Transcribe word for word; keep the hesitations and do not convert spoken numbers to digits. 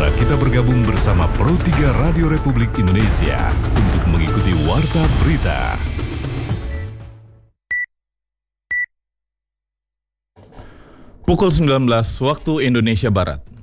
Segera kita bergabung bersama Pro tiga Radio Republik Indonesia untuk mengikuti Warta Berita. Pukul sembilan belas waktu Indonesia Barat.